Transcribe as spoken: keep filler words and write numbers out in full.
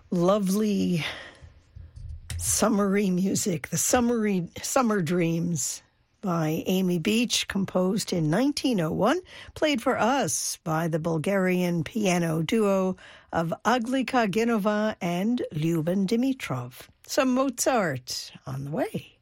Lovely summery music, the summery Summer Dreams by Amy Beach, composed in nineteen oh one, played for us by the Bulgarian piano duo of Aglika Genova and Lyuben Dimitrov. Some Mozart on the way.